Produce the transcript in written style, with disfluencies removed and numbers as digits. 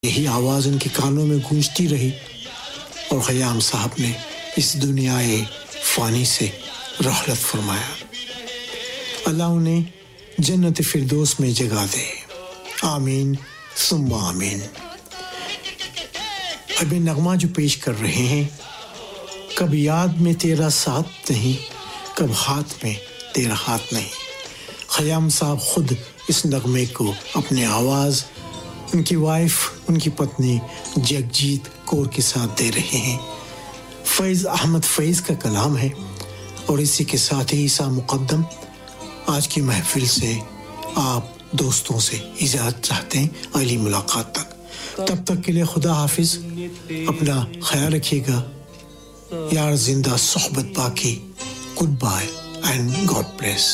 यही आवाज़ उनके कानों में गूंजती रही और ख़याम साहब ने इस दुनियाए फ़ानी से रहलत फरमाया। अल्लाह उन्हें जन्नत फिरदौस में जगह दे। आमीन सुम्मा आमीन। अब ये नगमा जो पेश कर रहे हैं, कब याद में तेरा साथ नहीं, कब हाथ में तेरा हाथ नहीं। ख़याम साहब खुद इस नगमे को अपने आवाज़ उनकी वाइफ, उनकी पत्नी जगजीत कौर के साथ दे रहे हैं। फैज़ अहमद फैज़ का कलाम है और इसी के साथ ही ईसा मुक़द्दम आज की महफिल से आप दोस्तों से इजाज़त चाहते हैं अगली मुलाकात तक। तब तक के लिए खुदा हाफिज़, अपना ख्याल रखिएगा यार, जिंदा सोहबत बाकी। Good bye and God bless.